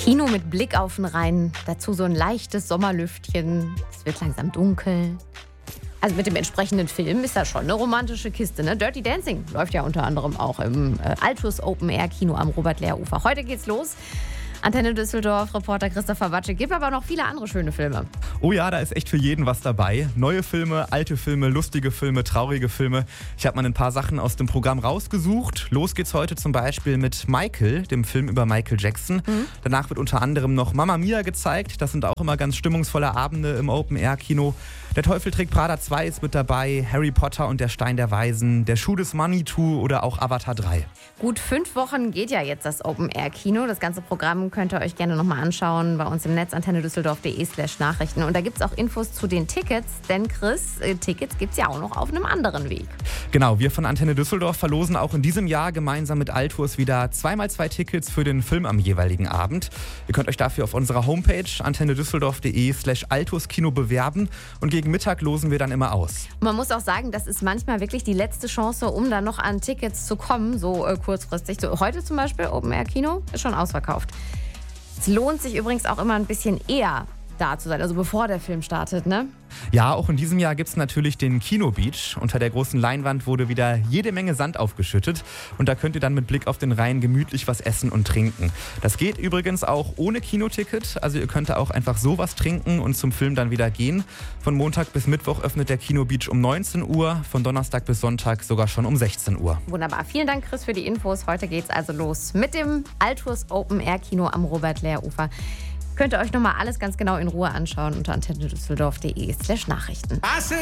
Kino mit Blick auf den Rhein, dazu so ein leichtes Sommerlüftchen. Es wird langsam dunkel. Also mit dem entsprechenden Film ist das schon eine romantische Kiste, ne? Dirty Dancing läuft ja unter anderem auch im Altus Open Air Kino am Robert-Lehr-Ufer. Heute geht's los. Antenne Düsseldorf, Reporter Christopher Watschik. Gibt aber noch viele andere schöne Filme. Oh ja, da ist echt für jeden was dabei. Neue Filme, alte Filme, lustige Filme, traurige Filme. Ich habe mal ein paar Sachen aus dem Programm rausgesucht. Los geht's heute zum Beispiel mit Michael, dem Film über Michael Jackson. Danach wird unter anderem noch Mamma Mia gezeigt. Das sind auch immer ganz stimmungsvolle Abende im Open-Air-Kino. Der Teufel trägt Prada 2 ist mit dabei, Harry Potter und der Stein der Weisen, der Schuh des Manitou oder auch Avatar 3. Gut 5 Wochen geht ja jetzt das Open-Air-Kino. Das ganze Programm könnt ihr euch gerne nochmal anschauen bei uns im Netz antennedüsseldorf.de/Nachrichten. Und da gibt es auch Infos zu den Tickets, denn Chris, Tickets gibt es ja auch noch auf einem anderen Weg. Genau, wir von Antenne Düsseldorf verlosen auch in diesem Jahr gemeinsam mit Altus wieder 2x2 Tickets für den Film am jeweiligen Abend. Ihr könnt euch dafür auf unserer Homepage antennedüsseldorf.de/Altus-Kino bewerben und gegen Mittag losen wir dann immer aus. Und man muss auch sagen, das ist manchmal wirklich die letzte Chance, um dann noch an Tickets zu kommen, so kurzfristig. So, heute zum Beispiel Open-Air-Kino ist schon ausverkauft. Es lohnt sich übrigens auch immer ein bisschen eher da zu sein, also bevor der Film startet, ne? Ja, auch in diesem Jahr gibt es natürlich den Kino Beach. Unter der großen Leinwand wurde wieder jede Menge Sand aufgeschüttet und da könnt ihr dann mit Blick auf den Rhein gemütlich was essen und trinken. Das geht übrigens auch ohne Kinoticket, also ihr könnt da auch einfach sowas trinken und zum Film dann wieder gehen. Von Montag bis Mittwoch öffnet der Kino Beach um 19 Uhr, von Donnerstag bis Sonntag sogar schon um 16 Uhr. Wunderbar, vielen Dank Chris für die Infos. Heute geht's also los mit dem Altus Open Air Kino am Robert-Lehr-Ufer. Könnt ihr euch nochmal alles ganz genau in Ruhe anschauen unter antennedüsseldorf.de/Nachrichten.